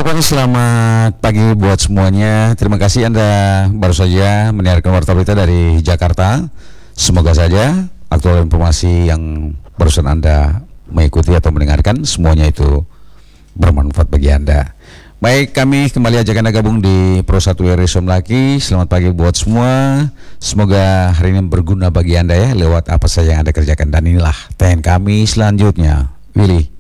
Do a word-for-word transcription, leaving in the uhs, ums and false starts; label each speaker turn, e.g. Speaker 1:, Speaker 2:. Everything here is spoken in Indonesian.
Speaker 1: ucapkan selamat pagi buat semuanya. Terima kasih Anda baru saja mendengarkan Warta Berita dari Jakarta. Semoga saja aktual informasi yang barusan Anda mengikuti atau mendengarkan semuanya itu bermanfaat bagi Anda. Baik, kami kembali ajak Anda gabung di Pro satu R I Somlaki. Selamat pagi buat semua. Semoga hari ini berguna bagi Anda ya, lewat apa saja yang Anda kerjakan. Dan inilah tayangan kami selanjutnya. Willy.